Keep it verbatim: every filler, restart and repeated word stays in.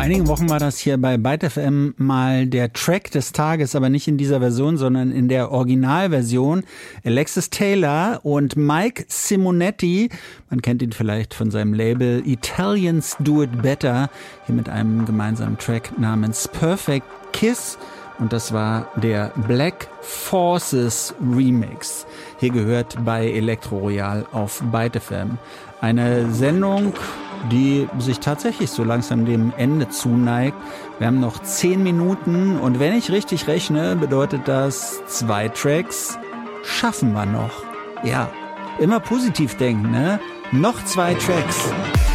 einigen Wochen war das hier bei Byte F M mal der Track des Tages, aber nicht in dieser Version, sondern in der Originalversion. Alexis Taylor und Mike Simonetti, man kennt ihn vielleicht von seinem Label Italians Do It Better, hier mit einem gemeinsamen Track namens Perfect Kiss. Und das war der Black Forces Remix. Hier gehört bei Elektro Royal auf Byte F M. Eine Sendung, die sich tatsächlich so langsam dem Ende zuneigt. Wir haben noch zehn Minuten und wenn ich richtig rechne, bedeutet das zwei Tracks schaffen wir noch. Ja, immer positiv denken, ne? Noch zwei Tracks.